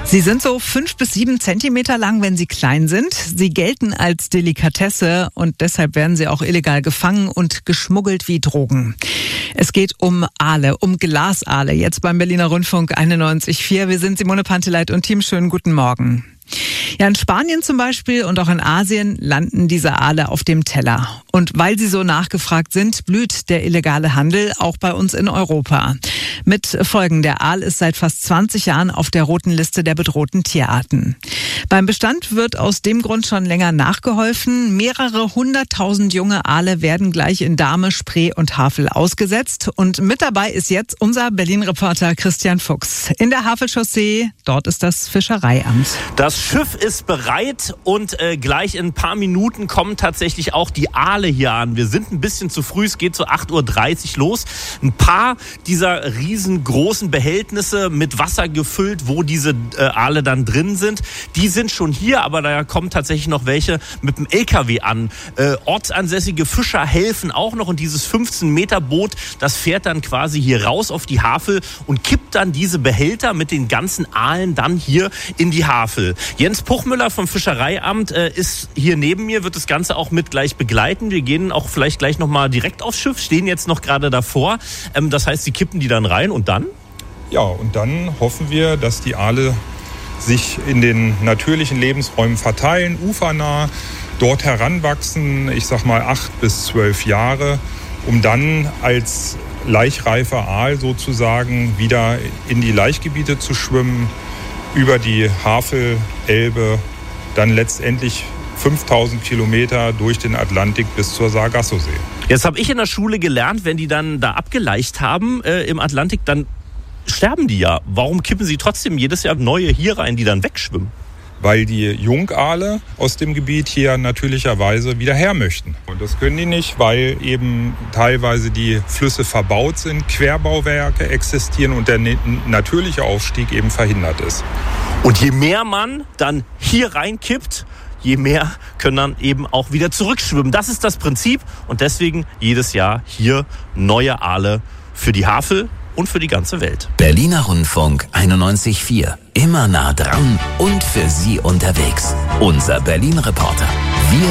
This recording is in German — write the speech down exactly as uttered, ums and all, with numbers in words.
Sie sind so fünf bis sieben Zentimeter lang, wenn sie klein sind. Sie gelten als Delikatesse und deshalb werden sie auch illegal gefangen und geschmuggelt wie Drogen. Es geht um Aale, um Glasaale, jetzt beim Berliner Rundfunk einundneunzig Komma vier. Wir sind Simone Panteleit und Team. Schönen guten Morgen. Ja, in Spanien zum Beispiel und auch in Asien landen diese Aale auf dem Teller. Und weil sie so nachgefragt sind, blüht der illegale Handel auch bei uns in Europa. Mit Folgen: Der Aal ist seit fast zwanzig Jahren auf der roten Liste der bedrohten Tierarten. Beim Bestand wird aus dem Grund schon länger nachgeholfen. Mehrere hunderttausend junge Aale werden gleich in Dahme, Spree und Havel ausgesetzt. Und mit dabei ist jetzt unser Berlin-Reporter Christian Fuchs. In der Havelchaussee, dort ist das Fischereiamt. Das Schiff ist bereit und äh, gleich in ein paar Minuten kommen tatsächlich auch die Aale hier an. Wir sind ein bisschen zu früh, es geht so acht Uhr dreißig los. Ein paar dieser riesengroßen Behältnisse mit Wasser gefüllt, wo diese äh, Aale dann drin sind, die sind schon hier, aber da kommen tatsächlich noch welche mit dem L K W an. Äh, ortsansässige Fischer helfen auch noch und dieses fünfzehn Meter Boot, das fährt dann quasi hier raus auf die Havel und kippt dann diese Behälter mit den ganzen Aalen dann hier in die Havel. Jens Puchmüller vom Fischereiamt äh, ist hier neben mir, wird das Ganze auch mit gleich begleiten. Wir gehen auch vielleicht gleich nochmal direkt aufs Schiff, stehen jetzt noch gerade davor. Ähm, das heißt, Sie kippen die dann rein und dann? Ja, und dann hoffen wir, dass die Aale sich in den natürlichen Lebensräumen verteilen, ufernah, dort heranwachsen, ich sag mal acht bis zwölf Jahre, um dann als laichreifer Aal sozusagen wieder in die Laichgebiete zu schwimmen, über die Havel, Elbe, dann letztendlich fünftausend Kilometer durch den Atlantik bis zur Sargassosee. Jetzt habe ich in der Schule gelernt, wenn die dann da abgeleicht haben äh, im Atlantik, dann sterben die ja. Warum kippen sie trotzdem jedes Jahr neue hier rein, die dann wegschwimmen? Weil die Jungaale aus dem Gebiet hier natürlicherweise wieder her möchten. Und das können die nicht, weil eben teilweise die Flüsse verbaut sind, Querbauwerke existieren und der natürliche Aufstieg eben verhindert ist. Und je mehr man dann hier reinkippt, je mehr können dann eben auch wieder zurückschwimmen. Das ist das Prinzip und deswegen jedes Jahr hier neue Aale für die Havel und für die ganze Welt. Berliner Rundfunk einundneunzig Komma vier. Immer nah dran und für Sie unterwegs. Unser Berlin-Reporter.